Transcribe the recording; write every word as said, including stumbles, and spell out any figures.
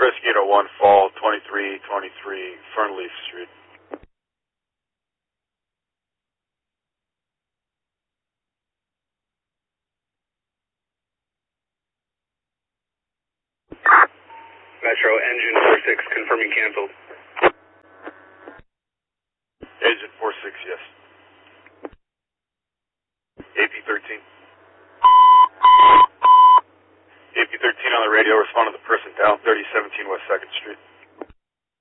Presque eight oh one Fall, twenty-three twenty-three Fernleaf Street. Metro, engine four six, confirming canceled. Agent four six, yes. A P thirteen. A P thirteen on the radio, respond to the person down, thirty seventeen West second Street.